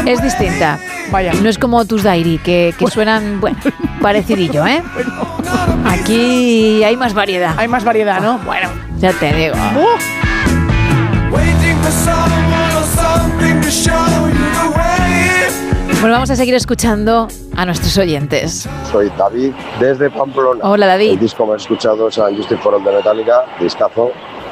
Es distinta. Vaya. No es como tus Dairi, que suenan, bueno, parecidillo, ¿eh? Aquí hay más variedad. Hay más variedad, ¿no? Bueno, ya te digo. Bueno, vamos a seguir escuchando a nuestros oyentes. Soy David, desde Pamplona. Hola, David. El disco más escuchado es Justice for All de Metallica, discazo.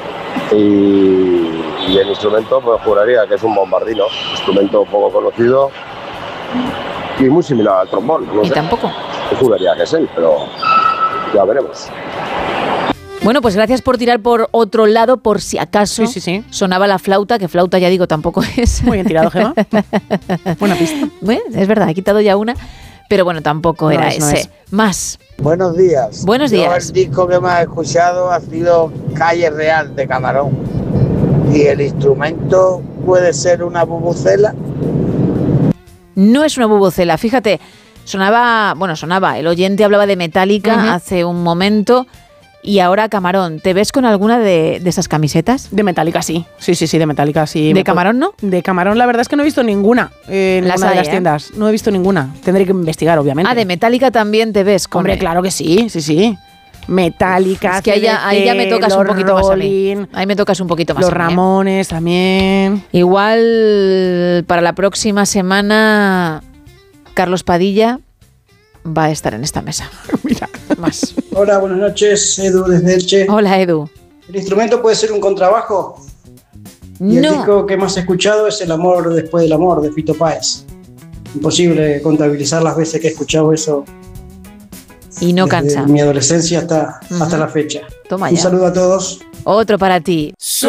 Y el instrumento, pues juraría que es un bombardino, instrumento poco conocido y muy similar al trombón. No Y sé. tampoco. Yo juraría que es él, pero ya veremos. Bueno, pues gracias por tirar por otro lado, por si acaso Sí. sonaba la flauta, que flauta ya digo tampoco es. Muy bien tirado, Gemma. Buena pista. Bueno, es verdad, he quitado ya una, pero bueno, tampoco era No ese. es. Más. Buenos días. Buenos días. El disco que más he escuchado ha sido Calle Real de Camarón. Y el instrumento puede ser una bubucela. No es una bubucela, fíjate, sonaba, el oyente hablaba de Metallica hace un momento y ahora Camarón. ¿Te ves con alguna de esas camisetas? De Metallica, sí. Sí, de Metallica, sí. ¿De Camarón no? De Camarón, la verdad es que no he visto ninguna en Las ninguna de hay, las tiendas. No he visto ninguna. Tendré que investigar, obviamente. Ah, de Metallica también te ves con... Hombre, claro que sí. Metallica, Es que ahí ya me tocas un poquito más a mí. Ahí me tocas un poquito más Los a mí, Ramones también. Igual para la próxima semana Carlos Padilla va a estar en esta mesa. Mira, más. Hola, buenas noches, Edu desde Elche. Hola, Edu. ¿El instrumento puede ser un contrabajo? Y el No. disco que más he escuchado es El amor después del amor, de Fito Páez. Imposible contabilizar las veces que he escuchado eso. Y no desde cansa. mi adolescencia hasta la fecha. Toma Un ya. saludo a todos. Otro para ti.